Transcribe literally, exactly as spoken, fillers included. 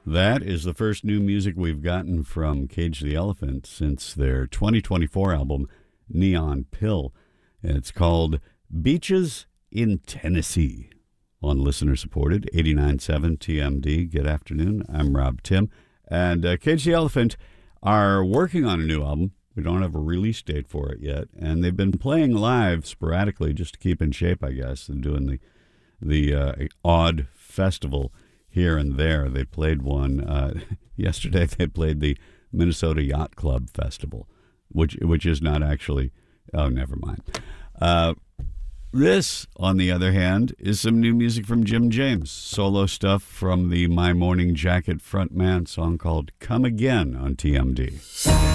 That is the first new music we've gotten from Cage the Elephant since their twenty twenty-four album, Neon Pill. It's called Beaches in Tennessee on listener-supported eighty-nine point seven T M D. Good afternoon. I'm Rob Tim. And uh, Cage the Elephant are working on a new album. We don't have a release date for it yet. And they've been playing live sporadically just to keep in shape, I guess, and doing the, the uh, odd festival here and there. They played one uh, yesterday. They played the Minnesota Yacht Club Festival, which which is not actually. Oh, never mind. Uh, this, on the other hand, is some new music from Jim James, solo stuff from the My Morning Jacket frontman, song called "Come Again" on T M D.